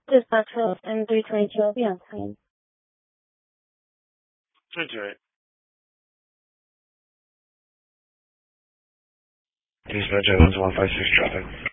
Dispatch host M322 will be on time. 28. Dispatch Evans 156 traffic.